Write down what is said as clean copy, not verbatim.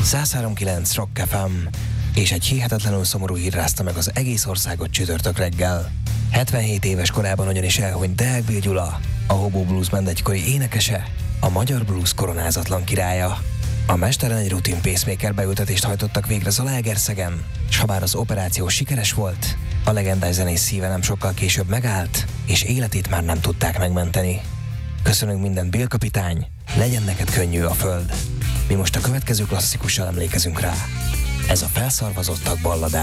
103.9 Rock FM, és egy hihetetlenül szomorú hír rázta meg az egész országot csütörtök reggel. 77 éves korában ugyanis elhunyt Deák Bill Gyula, a Hobo Blues Band egykori énekese, a magyar blues koronázatlan királya. A mesteren egy rutin pacemaker beültetést hajtottak végre Zalaegerszegen, s ha bár az operáció sikeres volt, a legendás zenész szíve nem sokkal később megállt, és életét már nem tudták megmenteni. Köszönünk mindent, Bill kapitány, legyen neked könnyű a föld. Mi most a következő klasszikussal emlékezünk rá. Ez a felszarvazottak balladája.